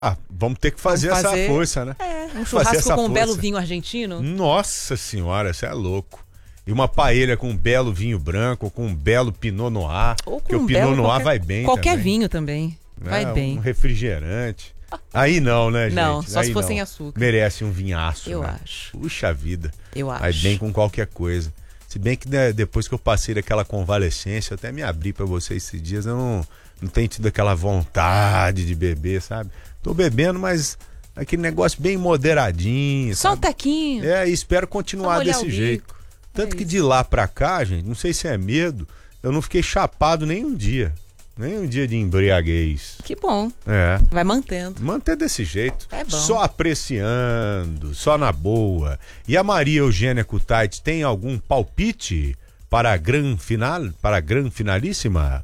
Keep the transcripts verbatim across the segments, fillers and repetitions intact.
Ah, vamos ter que fazer, Vamos fazer essa força, né? É, um Fazer churrasco essa com um força. belo vinho argentino. Nossa senhora, você é louco. E uma paella com um belo vinho branco, com um belo Pinot Noir. Ou com porque um o Pinot belo Noir qualquer, vai bem Qualquer também. vinho também. Vai É, bem. Um refrigerante. Aí não, né, gente? Não, só Aí se for não. sem açúcar. Merece um vinhaço, Eu né? acho. Puxa vida. Eu acho. Vai bem com qualquer coisa. Se bem que né, depois que eu passei daquela convalescência, eu até me abri pra vocês esses dias, eu não, não tenho tido aquela vontade de beber, sabe? Tô bebendo, mas aquele negócio bem moderadinho. Só sabe? um taquinho. É, e espero continuar molhar desse o jeito. bico. Tanto É que isso. de lá pra cá, gente, não sei se é medo, eu não fiquei chapado nem um dia. Nem um dia de embriaguez. Que bom. É. Vai mantendo. Manter desse jeito. É bom. Só apreciando, só na boa. E a Maria Eugênia Kutaiti tem algum palpite para a gran final, para a gran finalíssima?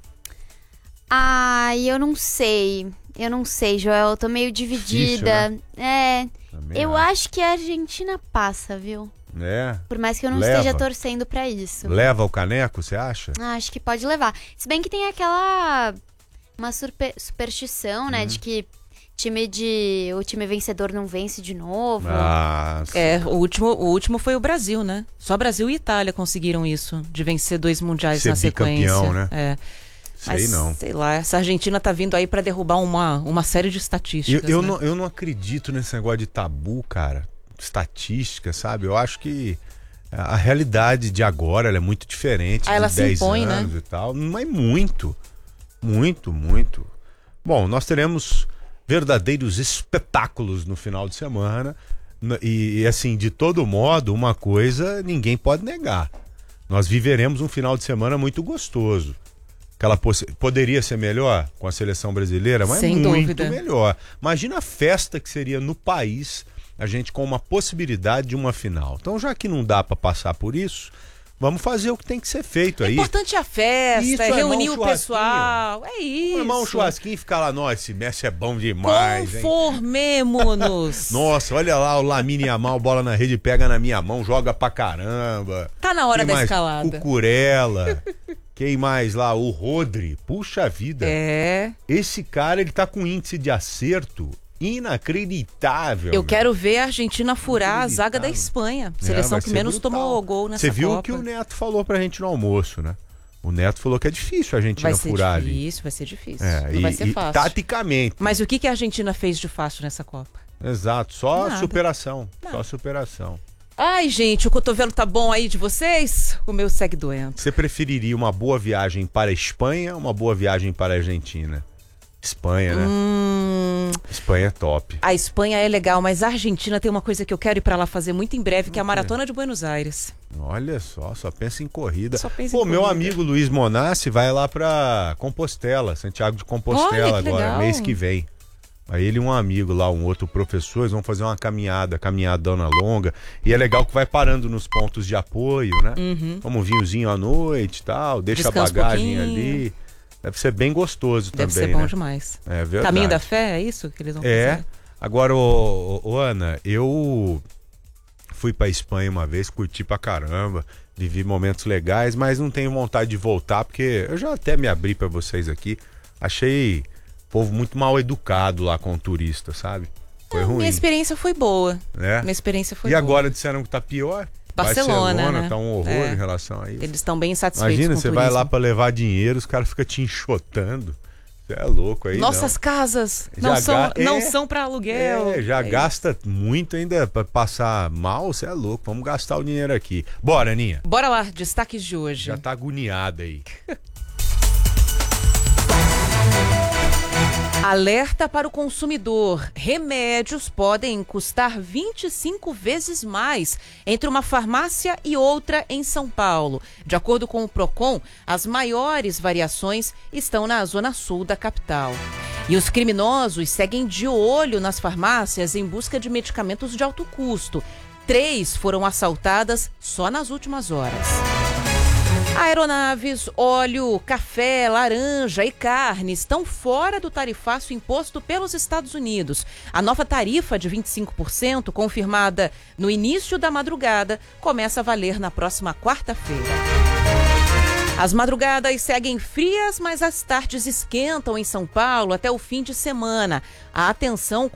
Ai, eu não sei. Eu não sei, Joel. Eu tô meio dividida. Difícil, É. Também Eu acho que a Argentina passa, viu? É. Por mais que eu não Leva. esteja torcendo pra isso. Leva o caneco, você acha? Ah, acho que pode levar. Se bem que tem aquela... Uma surpe- superstição, né? Uhum. De que time de... o time vencedor não vence de novo. Ah, É, o último, o último foi o Brasil, né? Só Brasil e Itália conseguiram isso, de vencer dois mundiais Ser na sequência. bicampeão, né? É. sei Mas, não. sei lá, essa Argentina tá vindo aí pra derrubar uma, uma série de Eu, estatísticas. eu, né? não, eu não acredito nesse negócio de tabu, cara. Estatística, sabe? Eu acho que a realidade de agora ela é muito diferente Ah, ela de se dez impõe, anos né? e tal. Mas muito, muito, muito. Bom, nós teremos verdadeiros espetáculos no final de semana. E, e assim, de todo modo, uma coisa ninguém pode negar. Nós viveremos um final de semana muito gostoso. Aquela possi- poderia ser melhor com a seleção brasileira, mas Sem muito dúvida. melhor. Imagina a festa que seria no país, a gente com uma possibilidade de uma final. Então, já que não dá para passar por isso, vamos fazer o que tem que ser feito O aí. importante é a festa, Isso, é é reunir armar um o churrasquinho. pessoal. É isso. Armar um churrasquinho e ficar lá, nossa, esse Messi é bom demais, hein? Conformemos. Nossa, olha lá o Lamine Yamal, bola na rede, pega na minha mão, joga pra caramba. Tá na hora Quem da mais? escalada. Cucurella. Quem mais lá? O Rodri. Puxa vida. É. Esse cara, ele tá com índice de acerto inacreditável. Eu meu. quero ver a Argentina furar a zaga da Inacreditável. Espanha. É, Seleção vai que ser menos brutal. tomou gol nessa Você viu Copa. o que o Neto falou pra gente no almoço, né? O Neto falou que é difícil a Argentina Vai ser furar ali. difícil, vai ser difícil. É, Não e, vai ser e fácil. taticamente. Mas o que, que a Argentina fez de fácil nessa Copa? Exato, só Nada. superação. Só Nada. superação. Ai, gente, o cotovelo tá bom aí de vocês? O meu segue doendo. Você preferiria uma boa viagem para a Espanha ou uma boa viagem para a Argentina? Espanha, né? Hum, Espanha é top. a Espanha é legal, mas a Argentina tem uma coisa que eu quero ir pra lá fazer muito em breve, que é a Maratona de Buenos Aires. Olha só, só pensa em corrida. Só pensa em Pô, meu corrida. amigo Luiz Monassi vai lá pra Compostela, Santiago de Compostela Olha, que agora, legal. mês que vem. Aí ele e um amigo lá, um outro professor, eles vão fazer uma caminhada, caminhadona longa. E é legal que vai parando nos pontos de apoio, né? Toma um vinhozinho à noite e tal, deixa Descansa a bagagem um pouquinho. ali. Deve ser bem gostoso Deve também, ser bom né? demais. É verdade. Caminho da Fé, é isso que eles vão É. fazer? Agora, ô, ô, ô, Ana, eu fui pra Espanha uma vez, curti pra caramba, vivi momentos legais, mas não tenho vontade de voltar, porque eu já até me abri pra vocês aqui. Achei o povo muito mal educado lá com o turista, sabe? Foi Não, ruim. minha experiência foi boa. né? Minha experiência foi E boa. agora disseram que tá pior. Barcelona, Barcelona né? tá um horror É. em relação a isso. Eles estão bem insatisfeitos Imagina, com o você vai turismo. lá pra levar dinheiro, os caras ficam te enxotando. Você é louco aí, Nossas não. casas Já não são, ga- não é. são para aluguel. É, já É gasta muito ainda pra passar mal, você é louco. Vamos gastar o dinheiro aqui. Bora, Aninha. isso. Bora lá, destaques de hoje. Já tá agoniada aí. Alerta para o consumidor. Remédios podem custar vinte e cinco vezes mais entre uma farmácia e outra em São Paulo. De acordo com o Procon, as maiores variações estão na zona sul da capital. E os criminosos seguem de olho nas farmácias em busca de medicamentos de alto custo. Três foram assaltadas só nas últimas horas. Aeronaves, óleo, café, laranja e carne estão fora do tarifaço imposto pelos Estados Unidos. A nova tarifa de vinte e cinco por cento, confirmada no início da madrugada, começa a valer na próxima quarta-feira. As madrugadas seguem frias, mas as tardes esquentam em São Paulo até o fim de semana. A atenção